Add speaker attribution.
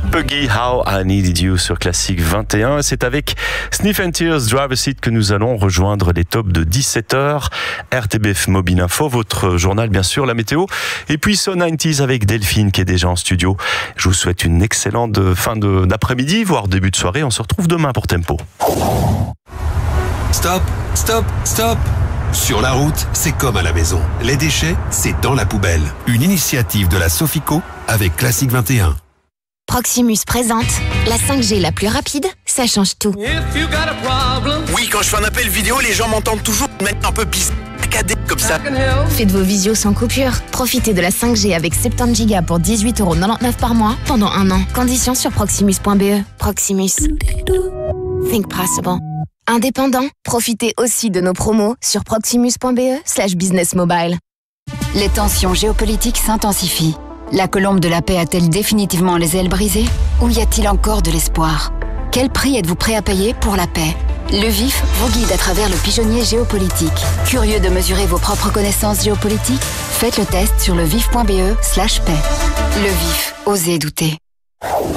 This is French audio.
Speaker 1: Puggy, How I Needed You sur Classique 21. C'est avec Sniff and Tears Drive a Seat que nous allons rejoindre les tops de 17h. RTBF Mobile Info, votre journal bien sûr, la météo. Et puis So 90s avec Delphine qui est déjà en studio. Je vous souhaite une excellente fin d'après-midi, voire début de soirée. On se retrouve demain pour Tempo.
Speaker 2: Stop, stop, stop. Sur la route, c'est comme à la maison. Les déchets, c'est dans la poubelle. Une initiative de la Sofico avec Classique 21.
Speaker 3: Proximus présente la 5G la plus rapide, ça change tout.
Speaker 4: Oui, quand je fais un appel vidéo, les gens m'entendent toujours de manière un peu bizarre, comme ça.
Speaker 3: Faites vos visios sans coupure. Profitez de la 5G avec 70 Go pour 18,99€ par mois pendant 1 an. Conditions sur proximus.be. Proximus. Think possible. Indépendant, profitez aussi de nos promos sur proximus.be/businessmobile.
Speaker 5: Les tensions géopolitiques s'intensifient. La colombe de la paix a-t-elle définitivement les ailes brisées? Ou y a-t-il encore de l'espoir? Quel prix êtes-vous prêt à payer pour la paix? Le VIF vous guide à travers le pigeonnier géopolitique. Curieux de mesurer vos propres connaissances géopolitiques? Faites le test sur levif.be/paix. Le VIF, osez douter.